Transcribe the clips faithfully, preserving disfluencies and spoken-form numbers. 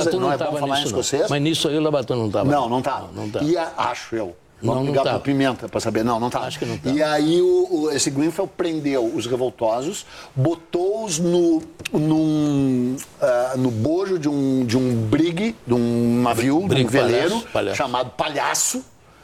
Labattão não não é bom estava falar em nisso, não. escocês? Mas nisso aí o Labattão não estava. Não, não estava. Não, não estava. E a, acho eu. Não, Vamos não ligar tava. para Pimenta para saber. Não, não estava. Acho que não tava. E aí o, o, esse Grenfell prendeu os revoltosos, botou-os no, num, uh, no bojo de um, de um brigue, de um navio, de Brigue um veleiro, palhaço, palhaço. chamado Palhaço,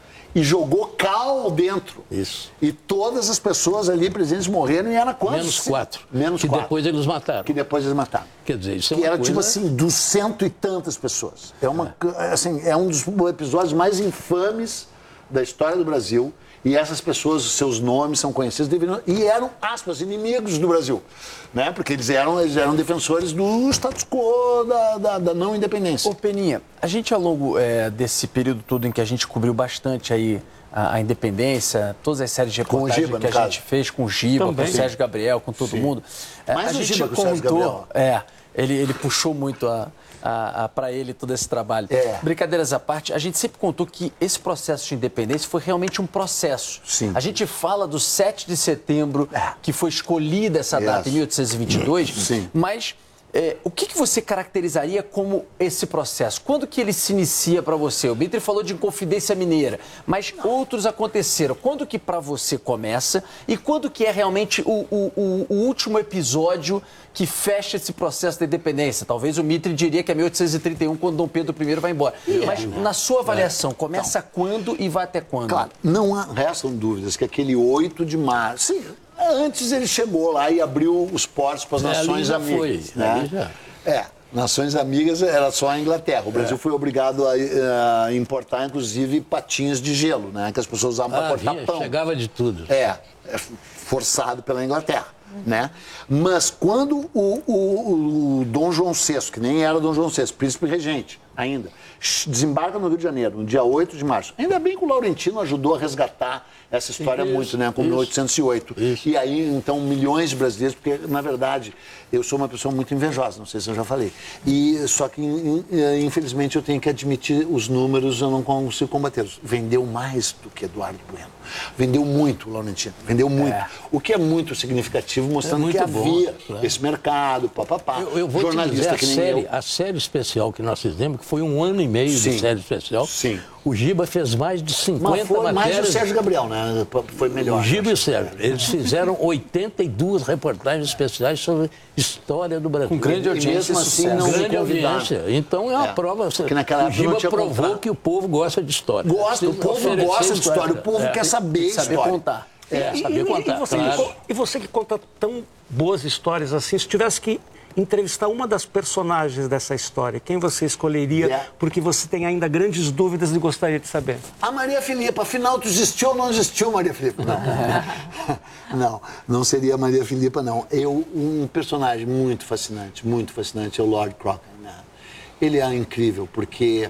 e jogou cal dentro. Isso. E todas as pessoas ali presentes morreram e era quantos? Menos quatro. Menos que quatro. depois eles mataram. Que depois eles mataram. Quer dizer, isso é Que uma era coisa... tipo assim, dos cento e tantas pessoas. É, uma, assim, é um dos episódios mais infames da história do Brasil. E essas pessoas, seus nomes são conhecidos, deveriam, e eram, aspas, inimigos do Brasil. Né? Porque eles eram, eles eram defensores do status quo, da, da, da não independência. Ô Peninha, a gente ao longo é, desse período todo em que a gente cobriu bastante aí a, a independência, todas as séries de reportagem Giba, que a no caso. gente fez com o Giba, Também. com o Sérgio Gabriel, com todo Sim. mundo. É, Mais a o gente Giba que o Sérgio contou, Gabriel. é, ele, ele puxou muito a, a, a, para ele todo esse trabalho. É. Brincadeiras à parte, a gente sempre contou que esse processo de independência foi realmente um processo. Sim. A gente fala do sete de setembro, É. que foi escolhida essa data Yes. em mil oitocentos e vinte e dois, Sim. mas... É, o que, que você caracterizaria como esse processo? Quando que ele se inicia para você? O Mitre falou de Inconfidência Mineira, mas outros aconteceram. Quando que para você começa e quando que é realmente o, o, o, o último episódio que fecha esse processo da independência? Talvez o Mitre diria que é mil oitocentos e trinta e um, quando Dom Pedro I vai embora. Mas na sua avaliação, começa quando e vai até quando? Claro, não há, restam dúvidas que aquele oito de março... Sim, antes ele chegou lá e abriu os portos para as É, ali nações já amigas. foi, Né? ali já. É, nações amigas era só a Inglaterra. O Brasil é. foi obrigado a, a importar, inclusive, patinhas de gelo, né? Que as pessoas usavam para Ah, cortar vinha, pão. chegava de tudo. É, é forçado pela Inglaterra. Né? Mas quando o, o, o Dom João sexto, que nem era Dom João sexto, príncipe regente ainda, desembarca no Rio de Janeiro, no dia oito de março. Ainda bem que o Laurentino ajudou a resgatar essa história Isso, muito, né? Com mil oitocentos e oito. Isso. E aí, então, milhões de brasileiros, porque, na verdade, eu sou uma pessoa muito invejosa, não sei se eu já falei. E, só que, infelizmente, eu tenho que admitir os números, eu não consigo combatê-los. Vendeu mais do que Eduardo Bueno. Vendeu muito o Laurentino, vendeu muito. É. O que é muito significativo, mostrando É que muito bom, havia claro. esse mercado, papapá. Eu, eu vou jornalista te dizer, que a nem série, eu. a série especial que nós fizemos, que foi um ano e meio Sim. de série especial, Sim. o Giba fez mais de Mas cinquenta foi mais matérias. o Sérgio Gabriel, né? Foi melhor. O Giba e o Sérgio, eles fizeram oitenta e duas reportagens especiais sobre história do Brasil. Com grande E audiência mesmo e assim sucesso. não me grande convidaram. audiência. Então é uma É. prova. Porque naquela o época não Giba tinha provou contrato. que o povo gosta de história. Gosta, o Precisa povo oferecer gosta de história, o povo É. quer saber Saber história. contar. É, E- saber e, contar. e, você claro. que, co- e você que conta tão boas histórias assim, se tivesse que entrevistar uma das personagens dessa história, quem você escolheria? Yeah. Porque você tem ainda grandes dúvidas e gostaria de saber. A Maria Filipa, afinal, tu existiu ou não existiu, Maria Filipa? Não. não, não seria a Maria Filipa, não. Eu, um personagem muito fascinante, muito fascinante é o Lord Crockett. Né? Ele é incrível, porque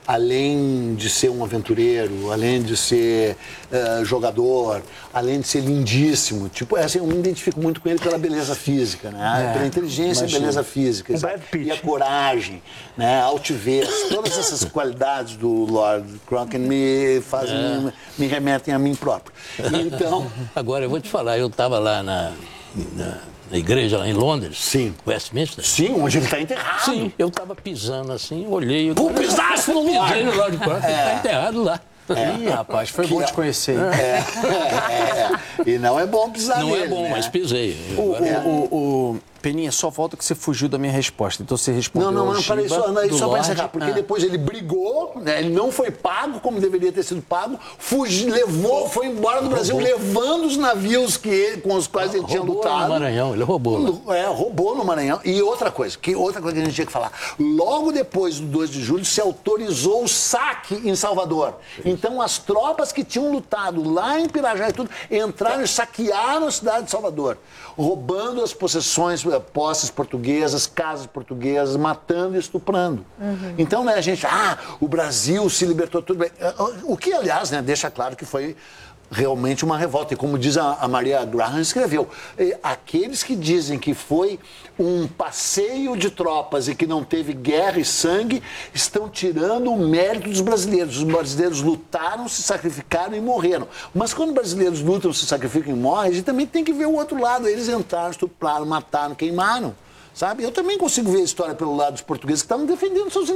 além de ser um aventureiro, além de ser uh, jogador, além de ser lindíssimo, tipo, é assim, eu me identifico muito com ele pela beleza física, né? É, Pela inteligência imagino. e beleza física. Um sabe? Brad Pitt. E a coragem, né? A altivez, todas essas qualidades do Lord Crockett me fazem, me, me remetem a mim próprio. Então, Agora, eu vou te falar, eu estava lá na, na, na igreja lá em Londres, Sim. Westminster. sim, onde ele está enterrado. Sim, eu estava pisando assim, olhei... Pô, pisasse no Lorde. Pisei no Lorde Crockett, ele está enterrado lá. Ih, rapaz, foi bom te conhecer. hein? É, é, é. E não é bom pisar Não nele, é bom, né? mas pisei. O, Agora- o, o, o Peninha, só falta que você fugiu da minha resposta. Então você respondeu Não, não, ao não, peraí, Giba, só, não, do só para Lorde. encerrar, porque Ah. depois ele brigou, né, ele não foi pago como deveria ter sido pago, fugiu, levou, foi embora do Brasil levando os navios que ele, com os quais ele tinha roubou lutado. no Maranhão, ele roubou lá. É, roubou no Maranhão. E outra coisa, que outra coisa que a gente tinha que falar. Logo depois do dois de julho se autorizou o saque em Salvador. Então as tropas que tinham lutado lá em Pirajá e tudo, entraram e saquearam a cidade de Salvador, roubando as possessões, eh, posses portuguesas, casas portuguesas, matando e estuprando. Então, né, a gente, ah, o Brasil se libertou tudo bem. O que, aliás, né, deixa claro que foi realmente uma revolta. E como diz a, a Maria Graham escreveu, eh, aqueles que dizem que foi um passeio de tropas e que não teve guerra e sangue, estão tirando o mérito dos brasileiros. Os brasileiros lutaram, se sacrificaram e morreram. Mas quando os brasileiros lutam, se sacrificam e morrem, a gente também tem que ver o outro lado. Eles entraram, estupraram, mataram, queimaram. Sabe? Eu também consigo ver a história pelo lado dos portugueses que estavam defendendo seus